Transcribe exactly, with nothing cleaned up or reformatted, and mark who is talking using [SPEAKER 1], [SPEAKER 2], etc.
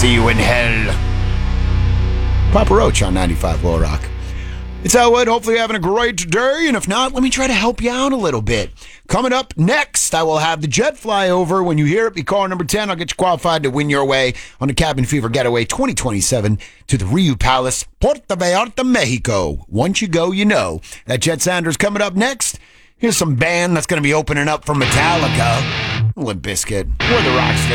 [SPEAKER 1] See you in hell. Papa Roach on ninety-five Low Rock. It's Elwood. Hopefully you're having a great day, and if not, let me try to help you out a little bit. Coming up next, I will have the jet fly over. When you hear it, be caller number ten. I'll get you qualified to win your way on the Cabin Fever Getaway twenty twenty-seven to the Riu Palace, Puerto Vallarta, Mexico. Once you go, you know. That Jet Sanders coming up next. Here's some band that's going to be opening up for Metallica. Limp Bizkit. We're the Rock Station.